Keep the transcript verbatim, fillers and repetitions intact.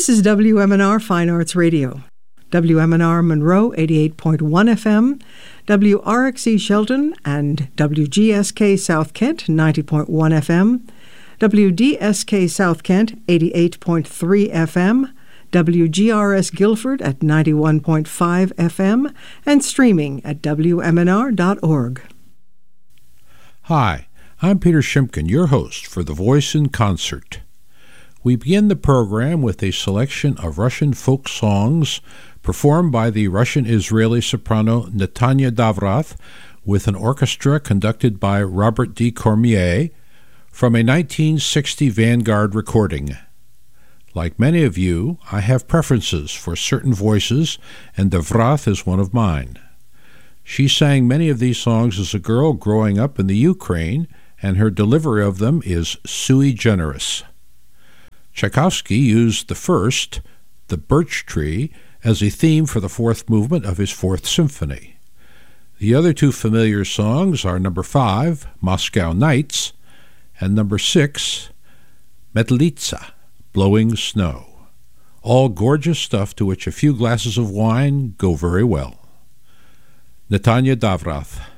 This is W M N R Fine Arts Radio. W M N R Monroe, eighty-eight point one F M, W R X E Shelton and W G S K South Kent, ninety point one F M, W D S K South Kent, eighty-eight point three F M, W G R S Guilford at ninety-one point five F M, and streaming at W M N R dot org. Hi, I'm Peter Shimkin, your host for The Voice in Concert. We begin the program with a selection of Russian folk songs performed by the Russian-Israeli soprano Natanya Davrath with an orchestra conducted by Robert D. Cormier from a nineteen sixty Vanguard recording. Like many of you, I have preferences for certain voices, and Davrath is one of mine. She sang many of these songs as a girl growing up in the Ukraine, and her delivery of them is sui generis. Tchaikovsky used the first, the birch tree, as a theme for the fourth movement of his Fourth Symphony. The other two familiar songs are number five, Moscow Nights, and number six, Metelitsa, Blowing Snow. All gorgeous stuff to which a few glasses of wine go very well. Natanya Davrath.